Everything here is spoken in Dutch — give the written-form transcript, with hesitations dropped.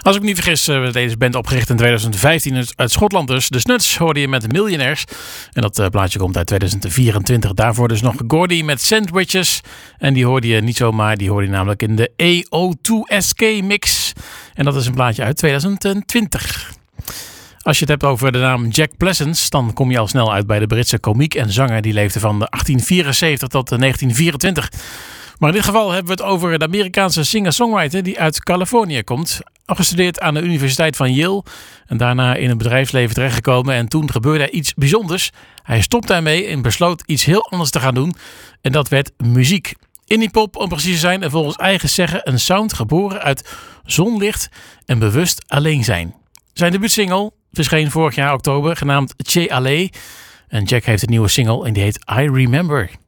Als ik me niet vergis, werd deze band opgericht in 2015 uit Schotland dus. De Snuts hoorde je met Millionaires. En dat plaatje komt uit 2024. Daarvoor dus nog Gordy met Sandwiches. En die hoorde je niet zomaar, die hoorde je namelijk in de AO2SK mix. En dat is een plaatje uit 2020. Als je het hebt over de naam Jack Pleasance, dan kom je al snel uit bij de Britse komiek en zanger. Die leefde van 1874 tot 1924. Maar in dit geval hebben we het over de Amerikaanse singer-songwriter die uit Californië komt. Gestudeerd aan de Universiteit van Yale en daarna in het bedrijfsleven terechtgekomen. En toen gebeurde er iets bijzonders. Hij stopte daarmee en besloot iets heel anders te gaan doen. En dat werd muziek. Indie pop, om precies te zijn, en volgens eigen zeggen een sound geboren uit zonlicht en bewust alleen zijn. Zijn debuutsingle verscheen vorig jaar oktober, genaamd Che Alley. En Jack heeft een nieuwe single en die heet I Remember.